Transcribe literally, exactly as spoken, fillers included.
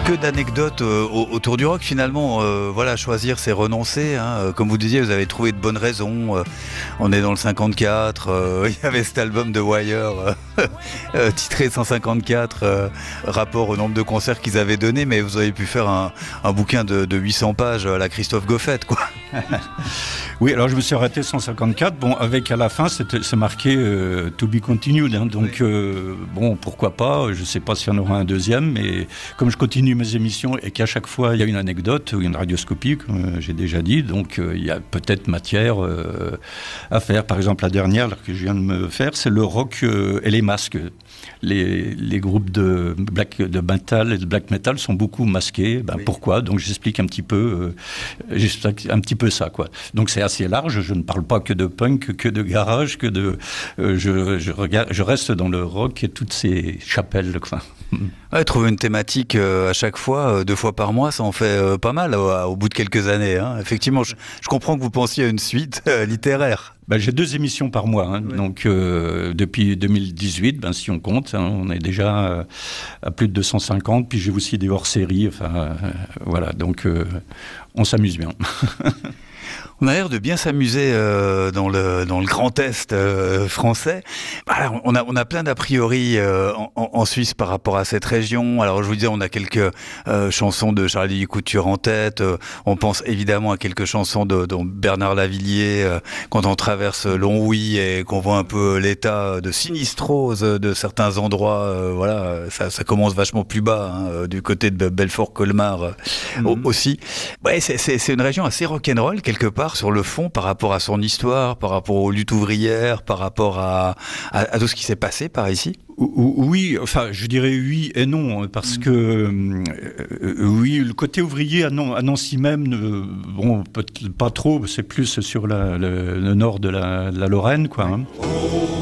que d'anecdotes euh, autour du rock finalement. Euh, voilà, choisir c'est renoncer. Hein. Comme vous disiez, vous avez trouvé de bonnes raisons. Euh, on est dans le cinquante-quatre. Euh, il y avait cet album de Wire euh, euh, titré cent cinquante-quatre, euh, rapport au nombre de concerts qu'ils avaient donné. Mais vous avez pu faire un, un bouquin de, de huit cents pages à la Christophe Goffet, quoi. Oui, alors je me suis arrêté cent cinquante-quatre. Bon, avec à la fin, c'est, c'est marqué euh, To be continued. Hein, donc, oui. euh, bon, pourquoi pas. Je ne sais pas s'il y en aura un deuxième, mais comme je continue mes émissions et qu'à chaque fois il y a une anecdote ou une radioscopie, comme euh, j'ai déjà dit, donc euh, il y a peut-être matière euh, à faire. Par exemple, la dernière que je viens de me faire, c'est le rock euh, et les masques. Les, les groupes de black, de metal et de black metal sont beaucoup masqués. Ben, oui. Pourquoi ? Donc j'explique un petit peu, euh, j'explique un petit peu ça, quoi. Donc c'est assez large. Je ne parle pas que de punk, que de garage, que de. Euh, je, je regarde, je reste dans le rock et toutes ces chapelles, quoi. Ouais, trouver une thématique euh, à chaque fois, euh, deux fois par mois, ça en fait euh, pas mal euh, au bout de quelques années. Hein. Effectivement, je, je comprends que vous pensiez à une suite euh, littéraire. Ben, j'ai deux émissions par mois, hein. Ouais. Donc euh, depuis deux mille dix-huit, ben, si on compte, hein, on est déjà euh, à plus de deux cent cinquante, puis j'ai aussi des hors-séries, enfin euh, voilà, donc euh, on s'amuse bien. On a l'air de bien s'amuser euh, dans le dans le Grand Est euh, français. Alors, on a on a plein d'a priori euh, en, en Suisse par rapport à cette région. Alors je vous disais, on a quelques euh, chansons de Charlie Couture en tête. Euh, on pense évidemment à quelques chansons de, de Bernard Lavilliers euh, quand on traverse Longwy et qu'on voit un peu l'état de sinistrose de certains endroits. Euh, voilà, ça ça commence vachement plus bas, hein, du côté de Belfort-Colmar euh, mm-hmm. aussi. Ouais, c'est c'est c'est une région assez rock'n'roll quelque part. Sur le fond, par rapport à son histoire, par rapport aux luttes ouvrières, par rapport à, à, à tout ce qui s'est passé par ici ? Oui, enfin, je dirais oui et non, parce que euh, oui, le côté ouvrier à Nancy même, euh, bon, peut-être pas trop, c'est plus sur la, le, le nord de la, de la Lorraine, quoi. Hein.